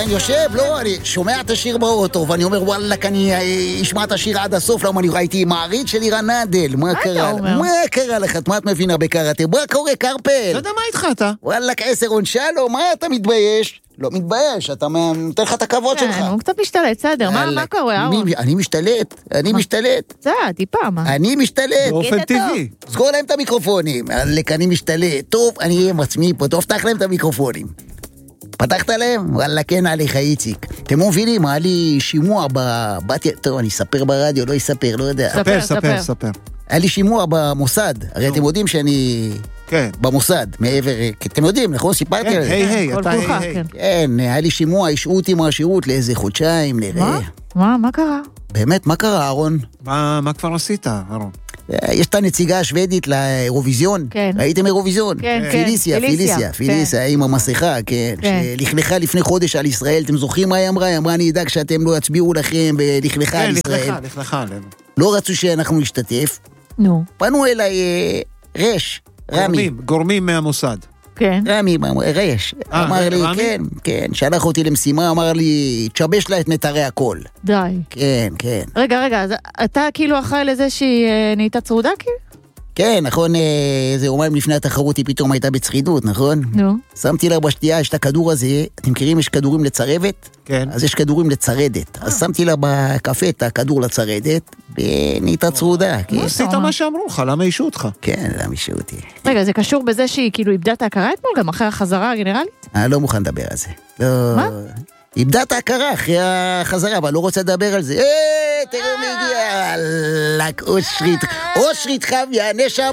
כן, יושב, לא, אני שומע את השיר באוטו, ואני אומר, וואלק, אני אשמע את השיר עד הסוף, למה אני ראיתי מעריץ של אירן נדל, מה קרה? מה קרה לך? מה את מבינה בקראטה? מה קורה, קרפל? לא יודע מה איתך אתה? וואלק, 10 עונשה לו, מה אתה מתבייש? לא מתבייש, אתה נותן לך את הכבוד שלך. כן, הוא קצת משתלט, סדר, מה קורה, אהרון? אני משתלט. זה, טיפה, מה? אני משתלט. באופן טבעי. סגור להם את המיקרופונים. אני משתלט. טוב, אני אהיה עם עצמי פה, טוב, פתח להם את המיקרופונים. פתחת להם? וואלה, כן עליך, איציק. אתם לא מבינים, היה לי שימוע טוב, אני אספר ברדיו, לא אספר, לא יודע. ספר. היה לי שימוע במוסד. הרי אתם יודעים שאני... כן. במוסד, מעבר... אתם יודעים, נכון? סיפרתי על זה. היי, אתה היי. כן, היה לי שימוע, השעו אותי מהשירות לאיזה חודשיים, נראה. מה קרה? באמת, מה קרה, אהרון? מה כבר עשית, אהרון? יש את הנציגה השוודית לאירוויזיון. כן. ראיתם אירוויזיון? כן. פיליסיה, עם המסכה, כן. שלכלכה לפני חודש על ישראל. אתם זוכרים מה היא אמרה? היא אמרה, אני אדאג שאתם לא יצביעו לכם, ולכלכה על ישראל. כן, לכלכה עלינו. לא רצו שאנחנו נשתתף. נו. פנו אליי רמי. גורמים מהמוסד. כן. רמי, רש. אמר לי, כן. שלח אותי למשימה, אמר לי, תשבש לה את נתרי הכל. די. כן. רגע, אז אתה כאילו אחראי לזה שהיא נהייתה צרודה כאילו? כן, נכון, זה יומיים לפני התחרות היא פתאום הייתה בצחידות, נכון? נו. שמתי לה בשתייה, יש את הכדור הזה, אתם מכירים, יש כדורים לצרבת? כן. אז יש כדורים לצרדת. אז שמתי לה בקפה את הכדור לצרדת, ונהייתה צרודה, כן. עשית מה שאמרו לך, למה אישו אותך? כן, למה אישו אותי. רגע, זה קשור בזה שהיא כאילו איבדה את ההכרה אתמול, גם אחרי החזרה הגנרלית? אני לא מוכן לדבר על זה. מה? איבדה את ההכרה אחרי החזרה, אבל לא רוצה לדבר על זה. תראה מי הגיע, אושרית חביה, נשמה.